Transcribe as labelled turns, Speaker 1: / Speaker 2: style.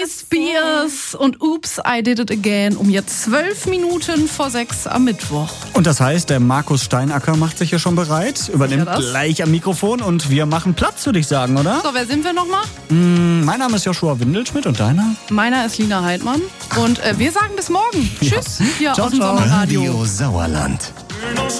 Speaker 1: Spears und Oops, I Did It Again um jetzt 12 Minuten vor 6 am Mittwoch.
Speaker 2: Und das heißt, der Markus Steinacker macht sich hier schon bereit, übernimmt gleich am Mikrofon und wir machen Platz, würde ich sagen, oder?
Speaker 1: So, wer sind wir nochmal?
Speaker 2: Mein Name ist Joshua Windelschmidt und deiner?
Speaker 1: Meiner ist Lina Heidmann und wir sagen bis morgen. Tschüss, hier
Speaker 2: Ciao,
Speaker 1: aus dem
Speaker 2: ciao.
Speaker 1: Sommerradio.
Speaker 3: Radio Sauerland.